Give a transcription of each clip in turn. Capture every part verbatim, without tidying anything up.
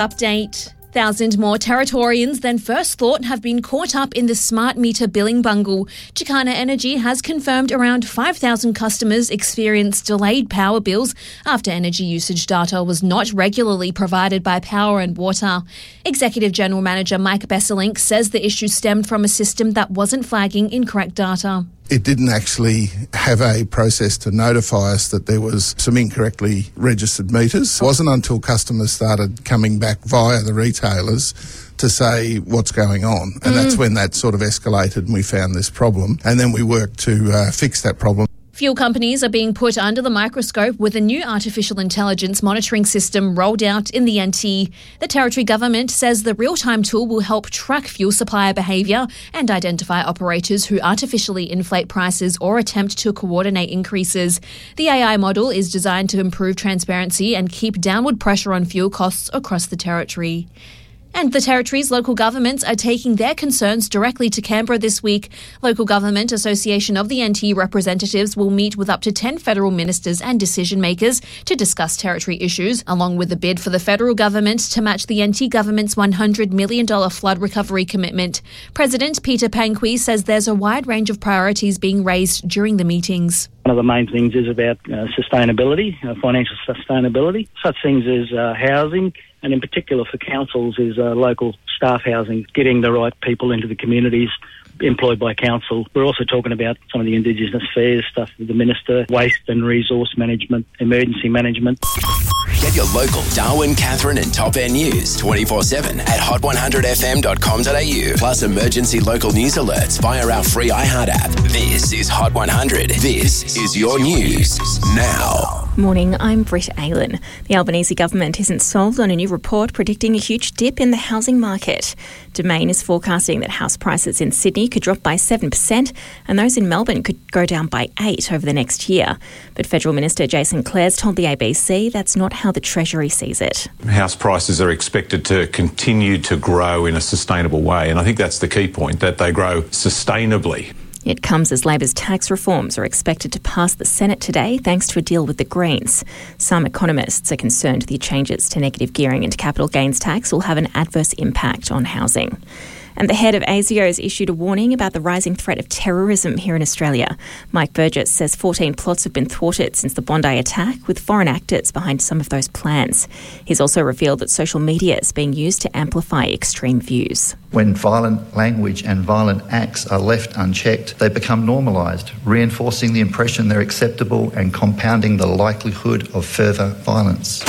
Update. Thousand more Territorians than first thought have been caught up in the smart meter billing bungle. Chicana Energy has confirmed around five thousand customers experienced delayed power bills after energy usage data was not regularly provided by Power and Water. Executive General Manager Mike Besselink says the issue stemmed from a system that wasn't flagging incorrect data. It didn't actually have a process to notify us that there was some incorrectly registered meters. It wasn't until customers started coming back via the retailers to say what's going on. And mm. that's when that sort of escalated and we found this problem. And then we worked to uh, fix that problem. Fuel companies are being put under the microscope with a new artificial intelligence monitoring system rolled out in the N T. The Territory Government says the real-time tool will help track fuel supplier behaviour and identify operators who artificially inflate prices or attempt to coordinate increases. The A I model is designed to improve transparency and keep downward pressure on fuel costs across the Territory. And the Territory's local governments are taking their concerns directly to Canberra this week. Local Government Association of the N T representatives will meet with up to ten federal ministers and decision-makers to discuss Territory issues, along with a bid for the federal government to match the N T government's one hundred million dollars flood recovery commitment. President Peter Panqui says there's a wide range of priorities being raised during the meetings. One of the main things is about uh, sustainability, uh, financial sustainability, such things as uh, housing, and in particular for councils is uh, local staff housing, getting the right people into the communities employed by council. We're also talking about some of the Indigenous affairs stuff with the Minister, waste and resource management, emergency management. Get your local Darwin, Catherine and Top End news twenty-four seven at hot one hundred f m dot com dot a u. Plus emergency local news alerts via our free iHeart app. This is Hot one hundred. This is your news now. Morning, I'm Britt Aylen. The Albanese government isn't sold on a new report predicting a huge dip in the housing market. Domain is forecasting that house prices in Sydney could drop by seven percent and those in Melbourne could go down by eight percent over the next year. But Federal Minister Jason Clares told the A B C that's not how the Treasury sees it. House prices are expected to continue to grow in a sustainable way, and I think that's the key point, that they grow sustainably. It comes as Labor's tax reforms are expected to pass the Senate today thanks to a deal with the Greens. Some economists are concerned the changes to negative gearing and capital gains tax will have an adverse impact on housing. And the head of ASIO has issued a warning about the rising threat of terrorism here in Australia. Mike Burgess says fourteen plots have been thwarted since the Bondi attack, with foreign actors behind some of those plans. He's also revealed that social media is being used to amplify extreme views. When violent language and violent acts are left unchecked, they become normalised, reinforcing the impression they're acceptable and compounding the likelihood of further violence.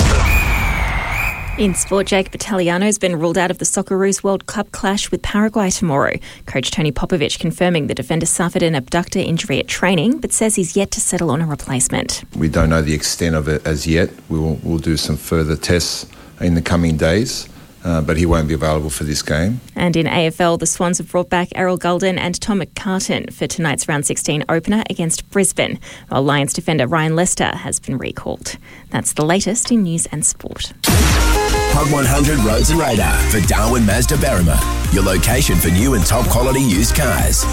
In sport, Jake Italiano has been ruled out of the Socceroos World Cup clash with Paraguay tomorrow. Coach Tony Popovic confirming the defender suffered an abductor injury at training, but says he's yet to settle on a replacement. We don't know the extent of it as yet. We will we'll do some further tests in the coming days. Uh, but he won't be available for this game. And in A F L, the Swans have brought back Errol Gulden and Tom McCartan for tonight's round sixteen opener against Brisbane, while Lions defender Ryan Lester has been recalled. That's the latest in news and sport. Hot one hundred Roads and Radar for Darwin Mazda Berrima, your location for new and top quality used cars.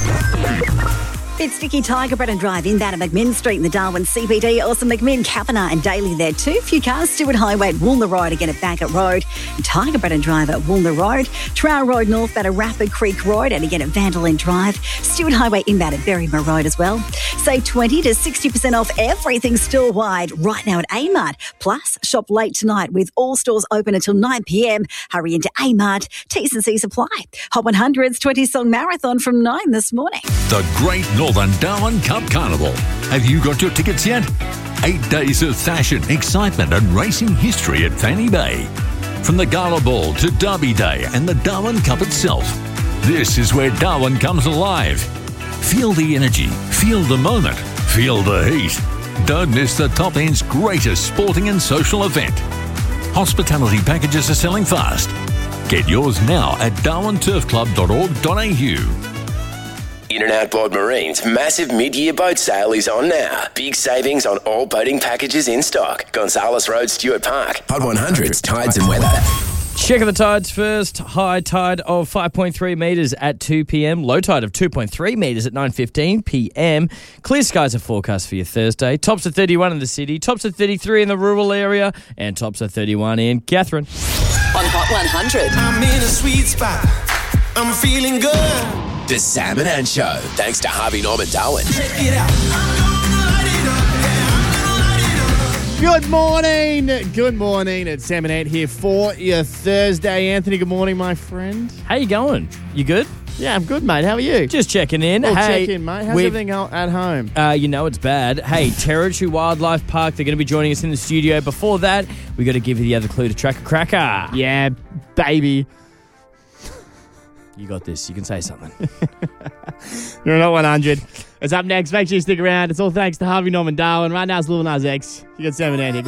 It's Sticky Tiger Bread and Drive inbound at McMinn Street in the Darwin C B D. Also McMinn, Kavanagh and Daly there too. Few cars, Stewart Highway at Woolner Road, again at Baggett Road. And Tiger Bread and Drive at Woolner Road. Trowell Road northbound at Rapid Creek Road and again at Vandalin Drive. Stewart Highway inbound at Berrima Road as well. Save twenty to sixty percent off everything store-wide right now at A-Mart. Plus, shop late tonight with all stores open until nine p m. Hurry into A-Mart. T's and C's apply. Hot one hundred's twenty-song marathon from nine this morning. The Great Northern Darwin Cup Carnival. Have you got your tickets yet? Eight days of fashion, excitement and racing history at Fanny Bay. From the Gala Ball to Derby Day and the Darwin Cup itself. This is where Darwin comes alive. Feel the energy, feel the moment, feel the heat. Don't miss the Top End's greatest sporting and social event. Hospitality packages are selling fast. Get yours now at darwin turf club dot org dot a u. In and Outboard Marine's massive mid-year boat sale is on now. Big savings on all boating packages in stock. Gonzales Road, Stuart Park. Hot one hundred's Tides and Weather. Check of the tides first. High tide of five point three metres at two p.m. Low tide of two point three metres at nine fifteen p.m. Clear skies are forecast for your Thursday. Tops of thirty-one in the city. Tops of thirty-three in the rural area. And tops of thirty-one in Catherine. On Hot one hundred. I'm in a sweet spot. I'm feeling good. The Sam and Ann Show. Thanks to Harvey Norman Darwin. Check it out. Good morning. Good morning. It's Sam and Ant here for your Thursday. Anthony, good morning, my friend. How you going? You good? Yeah, I'm good, mate. How are you? Just checking in. Well, hey, check in, mate. How's everything at home? Uh, you know it's bad. Hey, Territory Wildlife Park, they're going to be joining us in the studio. Before that, we got to give you the other clue to track a cracker. Yeah, baby. You got this. You can say something. You're not one hundred. It's up next. Make sure you stick around. It's all thanks to Harvey Norman Darwin. Right now it's Lil Nas X. You got Sam and Ant here.